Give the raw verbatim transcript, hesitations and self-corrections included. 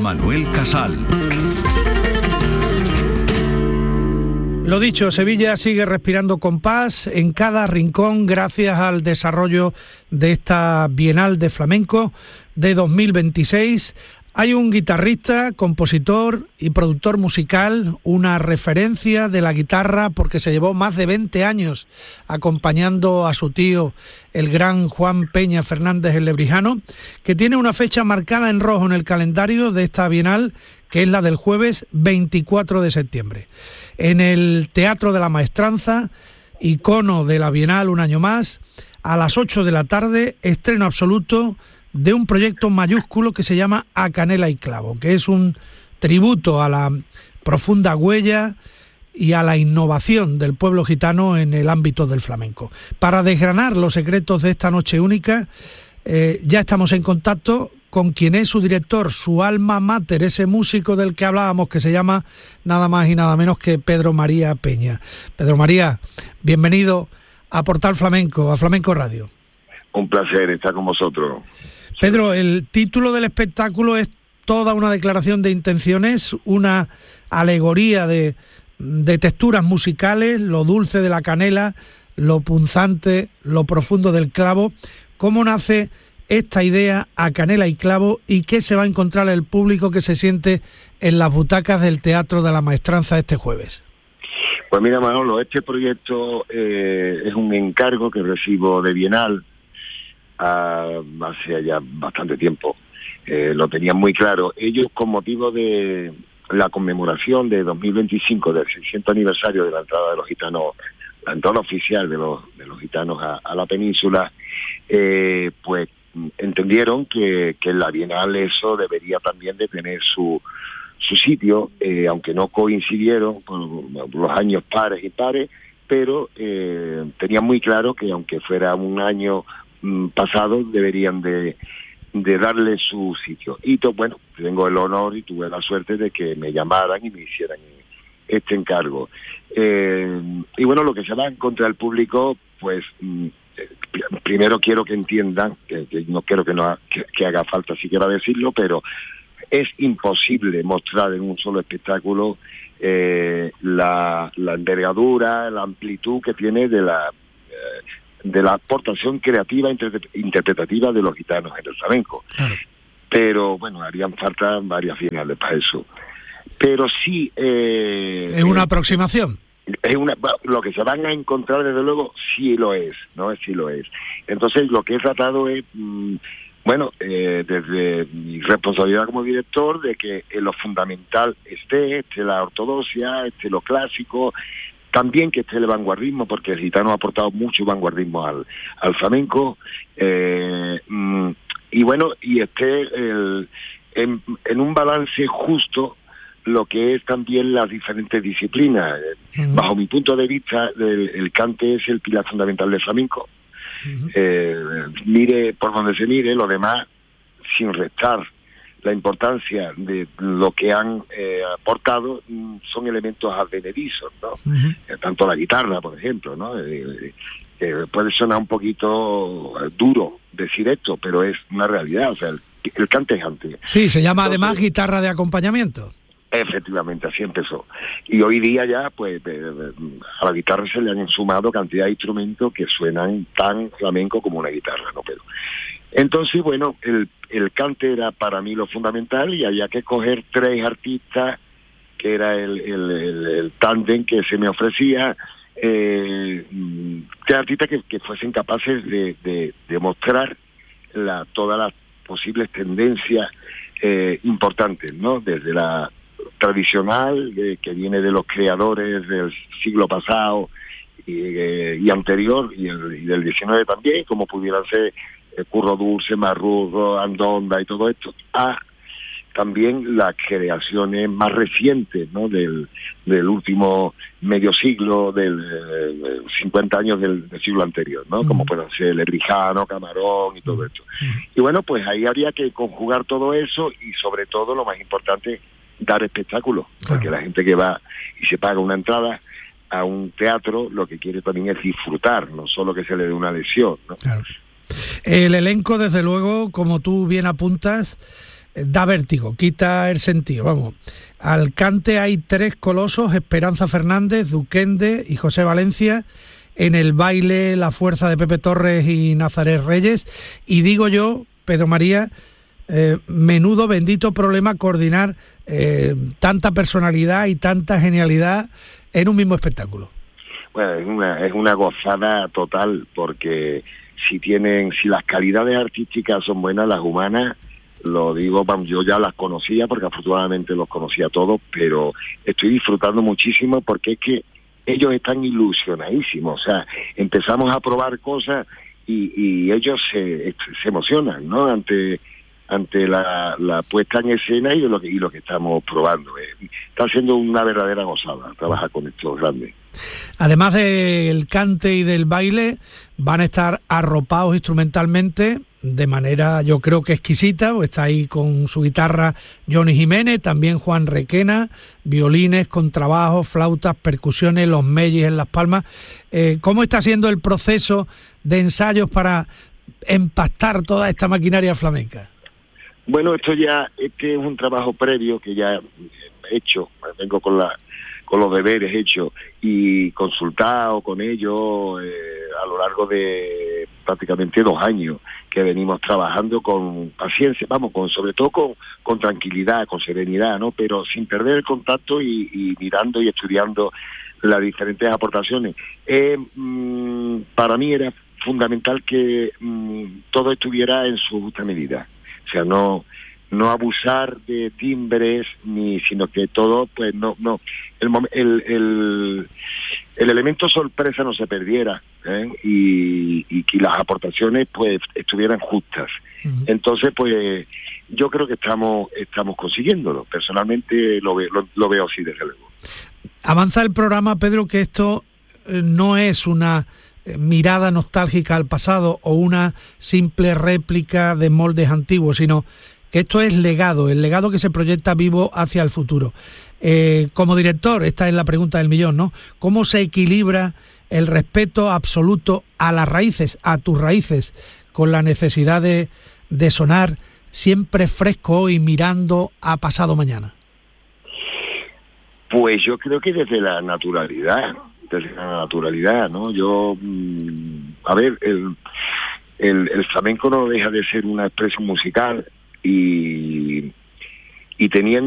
Manuel Casal. Lo dicho, Sevilla sigue respirando con paz en cada rincón gracias al desarrollo de esta Bienal de Flamenco de dos mil veintiséis. Hay un guitarrista, compositor y productor musical, una referencia de la guitarra porque se llevó más de veinte años acompañando a su tío, el gran Juan Peña Fernández el Lebrijano, que tiene una fecha marcada en rojo en el calendario de esta Bienal, que es la del jueves veinticuatro de septiembre. En el Teatro de la Maestranza, icono de la Bienal un año más, a las ocho de la tarde, estreno absoluto de un proyecto mayúsculo que se llama A Canela y Clavo, que es un tributo a la profunda huella y a la innovación del pueblo gitano en el ámbito del flamenco. Para desgranar los secretos de esta noche única, eh, ya estamos en contacto con quien es su director, su alma mater, ese músico del que hablábamos, que se llama nada más y nada menos que Pedro María Peña. Pedro María, bienvenido a Portal Flamenco, a Flamenco Radio. Un placer estar con vosotros. Pedro, el título del espectáculo es toda una declaración de intenciones, una alegoría de, de texturas musicales, lo dulce de la canela, lo punzante, lo profundo del clavo. ¿Cómo nace esta idea A Canela y Clavo y qué se va a encontrar el público que se siente en las butacas del Teatro de la Maestranza este jueves? Pues mira, Manolo, este proyecto eh, es un encargo que recibo de Bienal a, hace ya bastante tiempo. Eh, lo tenían muy claro. Ellos, con motivo de la conmemoración de dos mil veinticinco, del seiscientos aniversario de la entrada de los gitanos, la entrada oficial de los, de los gitanos a, a la península, eh, pues entendieron que, que en la Bienal eso debería también de tener su su sitio, eh, aunque no coincidieron por los años pares y pares, pero eh, tenían muy claro que aunque fuera un año mm, pasado, deberían de, de darle su sitio. Y to, bueno, tengo el honor y tuve la suerte de que me llamaran y me hicieran este encargo. Eh, y bueno, lo que se va en contra del público, pues mm, primero quiero que entiendan, que, que no quiero que, no, que, que haga falta siquiera decirlo, pero es imposible mostrar en un solo espectáculo eh, la, la envergadura, la amplitud que tiene de la eh, de la aportación creativa inter- interpretativa de los gitanos en el flamenco. Claro. Pero bueno, harían falta varias finales para eso. Pero sí... Eh, es una eh, aproximación. Es una, lo que se van a encontrar, desde luego, sí lo es, ¿no? Sí lo es. Entonces, lo que he tratado es... Mmm, Bueno, eh, desde mi responsabilidad como director, de que en lo fundamental esté, esté la ortodoxia, esté lo clásico, también que esté el vanguardismo, porque el gitano ha aportado mucho vanguardismo al, al flamenco, eh, y bueno, y esté el, en, en un balance justo lo que es también las diferentes disciplinas. Uh-huh. Bajo mi punto de vista, el, el cante es el pilar fundamental del flamenco. Uh-huh. Eh, mire por donde se mire, lo demás, sin restar la importancia de lo que han eh, aportado, son elementos advenedizos, ¿no? Uh-huh. Eh, tanto la guitarra, por ejemplo, ¿no? Eh, eh, puede sonar un poquito duro decir esto, pero es una realidad. O sea, el, el cante es cante. Sí, se llama Entonces, además guitarra de acompañamiento. Efectivamente, así empezó. Y hoy día ya, pues, a la guitarra se le han sumado cantidad de instrumentos que suenan tan flamenco como una guitarra, ¿no? Pero entonces, bueno, el, el cante era para mí lo fundamental y había que escoger tres artistas, que era el, el, el, el tándem que se me ofrecía, eh, tres artistas que, que fuesen capaces de, de, de mostrar la, todas las posibles tendencias eh, importantes, ¿no? Desde la tradicional, eh, que viene de los creadores del siglo pasado y, eh, y anterior, y, el, y del diecinueve también, como pudieran ser eh, Curro Dulce, Marrugo, Andonda y todo esto, a también las creaciones más recientes, ¿no? del, del último medio siglo, del eh, cincuenta años del, del siglo anterior, ¿no? Uh-huh. Como pueden ser Lebrijano, Camarón y todo uh-huh. esto. Y bueno, pues ahí habría que conjugar todo eso y sobre todo, lo más importante, dar espectáculo, porque claro. La gente que va y se paga una entrada a un teatro, lo que quiere también es disfrutar, no solo que se le dé una lesión, ¿no? Claro. El elenco, desde luego, como tú bien apuntas, da vértigo, quita el sentido, vamos. Al cante hay tres colosos, Esperanza Fernández, Duquende y José Valencia. En el baile, la fuerza de Pepe Torres y Nazaret Reyes. Y digo yo, Pedro María, eh, menudo bendito problema coordinar eh, tanta personalidad y tanta genialidad en un mismo espectáculo. Bueno, es una, es una gozada total, porque si tienen, si las calidades artísticas son buenas, las humanas, lo digo, vamos, yo ya las conocía, porque afortunadamente los conocía todos, pero estoy disfrutando muchísimo, porque es que ellos están ilusionadísimos. O sea, empezamos a probar cosas y, y ellos se, se emocionan, ¿no? Ante ante la, la puesta en escena y lo que, y lo que estamos probando. Eh. Está siendo una verdadera gozada trabajar con estos grandes. Además del cante y del baile, van a estar arropados instrumentalmente de manera, yo creo que exquisita. Está ahí con su guitarra Johnny Jiménez, también Juan Requena, violines, contrabajos, flautas, percusiones, los mellis en las palmas. Eh, ¿Cómo está siendo el proceso de ensayos para empastar toda esta maquinaria flamenca? Bueno, esto ya este es un trabajo previo que ya he hecho, vengo con la con los deberes hechos y consultado con ellos eh, a lo largo de prácticamente dos años que venimos trabajando con paciencia, vamos, con sobre todo con, con tranquilidad, con serenidad, ¿no? Pero sin perder el contacto y, y mirando y estudiando las diferentes aportaciones. Eh, mmm, para mí era fundamental que mmm, todo estuviera en su justa medida. O sea, no no abusar de timbres, ni sino que todo, pues no, no el el el, el elemento sorpresa no se perdiera, ¿eh? y, y que las aportaciones pues estuvieran justas. Uh-huh. Entonces, pues yo creo que estamos estamos consiguiéndolo. Personalmente lo veo, lo, lo veo así, desde luego. Avanza el programa, Pedro, que esto eh, no es una mirada nostálgica al pasado o una simple réplica de moldes antiguos, sino que esto es legado, el legado que se proyecta vivo hacia el futuro. Eh, como director, esta es la pregunta del millón, ¿no? ¿Cómo se equilibra el respeto absoluto a las raíces, a tus raíces, con la necesidad de, de sonar siempre fresco y mirando a pasado mañana? Pues yo creo que desde la naturalidad, desde la naturalidad, ¿no? Yo, mmm, a ver, el, el, el flamenco no deja de ser una expresión musical y, y teniendo